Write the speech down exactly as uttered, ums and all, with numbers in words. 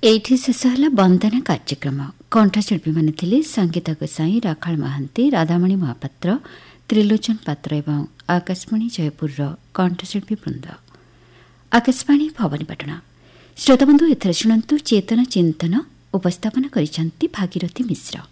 ଏଇଠି ଶେଷ ହେଲା ବନ୍ଦନା କାର୍ଯ୍ୟକ୍ରମ। କଣ୍ଠଶିଳ୍ପୀମାନେ ଥିଲେ ସଙ୍ଗୀତ ଗୋସାଇଁ, ରାଖାଳ ମହାନ୍ତି, ରାଧାମଣି ମହାପାତ୍ର, ତ୍ରିଲୋଚନ ପାତ୍ର ଏବଂ ଆକାଶବାଣୀ ଜୟପୁରର କଣ୍ଠଶିଳ୍ପୀ ବୃନ୍ଦ। ଆକାଶବାଣୀ ଭବାନୀପାଟଣା। ଶ୍ରୋତାବନ୍ଧୁ, ଏଥର ଶୁଣନ୍ତୁ ଚେତନା ଚିନ୍ତନ। ଉପସ୍ଥାପନ କରିଛନ୍ତି ଭାଗୀରଥୀ ମିଶ୍ର।